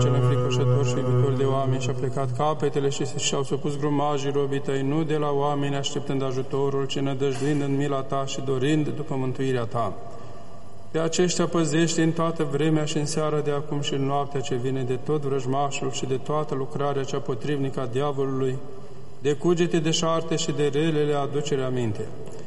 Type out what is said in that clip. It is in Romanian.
cel înfricoșător și iubitor de oameni, și-a plecat capetele și-au supus grumajii robii tăi, nu de la oameni așteptând ajutorul, ci nădăjduind în mila ta și dorind după mântuirea ta. Pe aceștia păzește în toată vremea și în seara de acum și în noaptea ce vine de tot vrăjmașul și de toată lucrarea cea potrivnică a diavolului, de cugete deșarte și de relele aducere aminte.